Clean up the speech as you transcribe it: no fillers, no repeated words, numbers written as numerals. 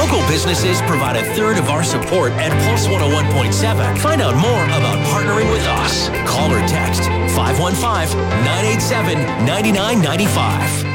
Local businesses provide a third of our support at Pulse 101.7. Find out more about partnering with us. Call or text 515-987-9995.